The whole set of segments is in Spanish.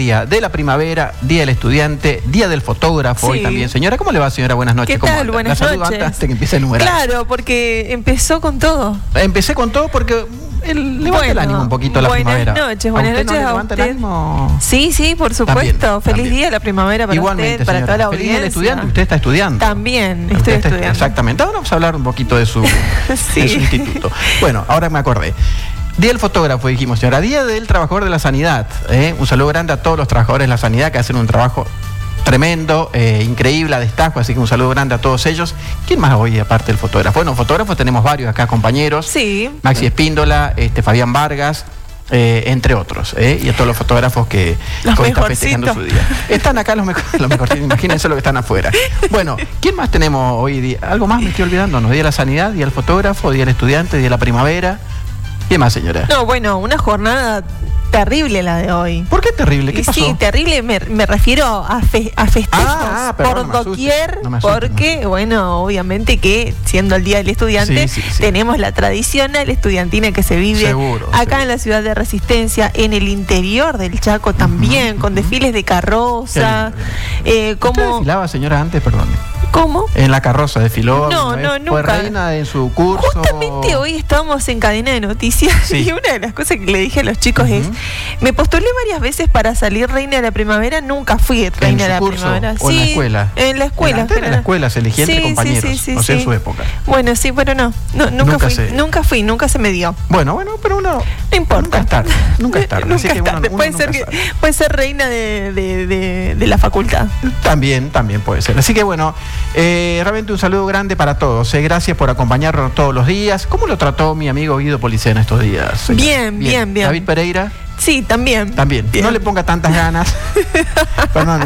día de la primavera, día del estudiante, día del fotógrafo Sí. y también. Señora, ¿cómo le va, señora? Buenas noches. ¿Qué ¿Cómo tal? anda? Buenas La saludo noches. antes de que empiece a enumerar. Claro, porque empezó con todo. Empecé con todo porque levanta el ánimo un poquito a la primavera. Buenas noches ¿A usted no le a levanta el usted. ánimo? Sí, por supuesto. Feliz día de la primavera para Igualmente, usted, para señora. toda la Feliz día audiencia. del estudiante, usted está estudiando. También, Usted estoy está estudiando. Exactamente. Ahora vamos a hablar un poquito de su, Sí. de su instituto. Bueno, ahora me acordé. Día del fotógrafo, dijimos, señora. Día del trabajador de la sanidad. Un saludo grande a todos los trabajadores de la sanidad que hacen un trabajo tremendo, increíble, a destajo, así que un saludo grande a todos ellos. ¿Quién más hoy aparte del fotógrafo? Bueno, fotógrafos tenemos varios acá, compañeros. Sí. Maxi Espíndola, Fabián Vargas, entre otros, y a todos los fotógrafos que Los hoy están festejando su día. Están acá los mejores, imagínense lo que están afuera. Bueno, ¿quién más tenemos hoy día? ¿Algo más me estoy olvidándonos? Día de la sanidad, día del fotógrafo, día del estudiante, día de la primavera. ¿Qué más, señora? No, bueno, una jornada terrible la de hoy. ¿Por qué terrible? ¿Qué pasó? Sí, terrible, me refiero a festejos perdón, por no me asuste, doquier, no me asuste, porque, bueno, obviamente que siendo el Día del Estudiante, Sí. tenemos la tradicional estudiantina que se vive Seguro, acá seguro. en la ciudad de Resistencia, en el interior del Chaco también, con desfiles de carroza, ¿Usted como... desfilaba, señora, antes? Perdón. ¿Cómo? En la carroza desfiló. No, alguna vez? no, ¿Fue nunca. reina en su curso? Justamente hoy estábamos en cadena de noticias Sí. y una de las cosas que le dije a los chicos es, me postulé varias veces para salir reina de la primavera, nunca fui reina de la curso primavera. o en la escuela? En la escuela. Antes en la escuela se elegía entre Sí, compañeros, sí, o sea, en sí. su época. Bueno, sí, pero nunca nunca se me dio. Bueno, pero uno... No importa. Nunca es tarde. Nunca es tarde. Nunca así que es tarde. uno Puede nunca ser sabe. puede ser reina de la facultad. También puede ser. Así que bueno, realmente un saludo grande para todos. Gracias por acompañarnos todos los días. ¿Cómo lo trató mi amigo Guido Policena estos días, señora? Bien. David Pereira. Sí, también. También. Bien. No le ponga tantas ganas. Pero no,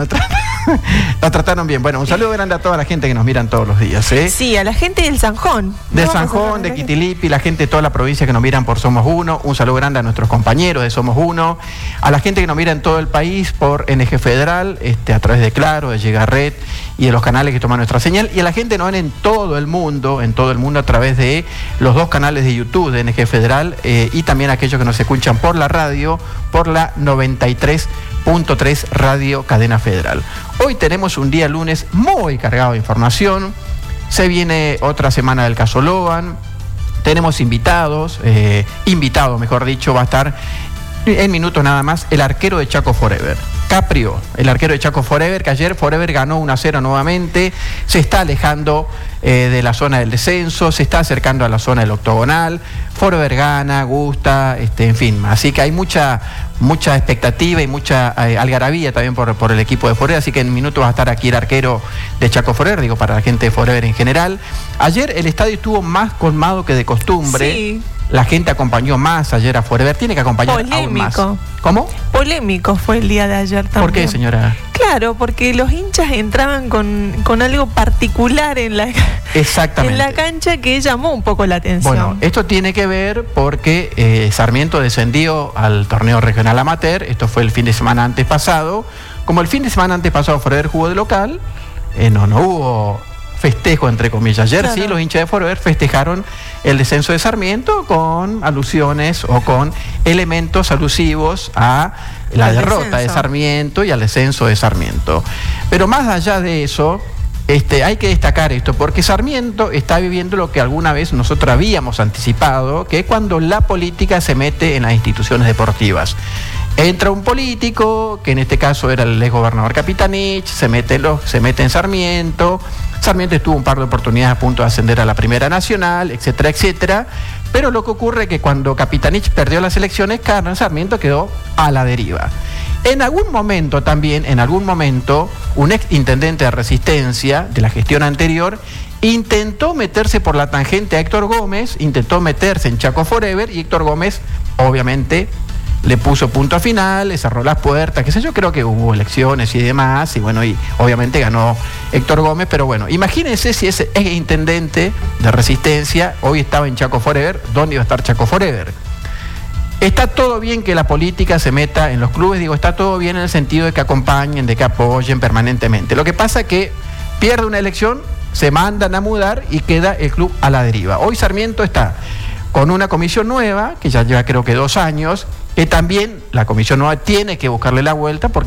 lo trataron bien. Bueno, un saludo grande a toda la gente que nos miran todos los días. Sí, a la gente del Sanjón. De No, Sanjón, de Quitilipi, la gente de toda la provincia que nos miran por Somos Uno. Un saludo grande a nuestros compañeros de Somos Uno. A la gente que nos mira en todo el país por NG Federal, a través de Claro, de Llegarred y de los canales que toman nuestra señal. Y a la gente que nos ven en todo el mundo a través de los dos canales de YouTube de NG Federal y también aquellos que nos escuchan por la radio, por la 93.3 Radio Cadena Federal. Hoy tenemos un día lunes muy cargado de información. Se viene otra semana del caso Loan. Tenemos invitados, mejor dicho, va a estar en minutos nada más el arquero de Chaco Forever. Caprio, el arquero de Chaco Forever, que ayer Forever ganó 1-0 nuevamente, se está alejando de la zona del descenso, se está acercando a la zona del octogonal, Forever gana, gusta, en fin, así que hay mucha expectativa y mucha algarabía también por el equipo de Forever, así que en minutos va a estar aquí el arquero de Chaco Forever, digo, para la gente de Forever en general. Ayer el estadio estuvo más colmado que de costumbre. Sí. La gente acompañó más ayer a Forever, tiene que acompañar aún más. Polémico. ¿Cómo? Polémico fue el día de ayer también. ¿Por qué, señora? Claro, porque los hinchas entraban con algo particular en la cancha que llamó un poco la atención. Bueno, esto tiene que ver porque Sarmiento descendió al torneo regional amateur, esto fue el fin de semana antes pasado. Como el fin de semana antes pasado Forever jugó de local, no hubo festejo, entre comillas. Ayer claro. Sí, los hinchas de Forever festejaron el descenso de Sarmiento con alusiones o con elementos alusivos a la derrota de Sarmiento y al descenso de Sarmiento. Pero más allá de eso, hay que destacar esto, porque Sarmiento está viviendo lo que alguna vez nosotros habíamos anticipado, que es cuando la política se mete en las instituciones deportivas. Entra un político, que en este caso era el exgobernador Capitanich, se mete en Sarmiento. Sarmiento estuvo un par de oportunidades a punto de ascender a la Primera Nacional, etcétera, etcétera. Pero lo que ocurre es que cuando Capitanich perdió las elecciones, Carlos Sarmiento quedó a la deriva. En algún momento, un ex intendente de Resistencia, de la gestión anterior, intentó meterse por la tangente a Héctor Gómez, intentó meterse en Chaco Forever, y Héctor Gómez, obviamente, le puso punto final, le cerró las puertas, qué sé yo, creo que hubo elecciones y demás, y bueno, y obviamente ganó Héctor Gómez, pero bueno, imagínense si ese ex intendente de Resistencia hoy estaba en Chaco Forever, ¿dónde iba a estar Chaco Forever? Está todo bien que la política se meta en los clubes, digo, está todo bien en el sentido de que acompañen, de que apoyen permanentemente. Lo que pasa es que pierde una elección, se mandan a mudar y queda el club a la deriva. Hoy Sarmiento está con una comisión nueva, que ya lleva creo que 2 años, que también la comisión nueva tiene que buscarle la vuelta porque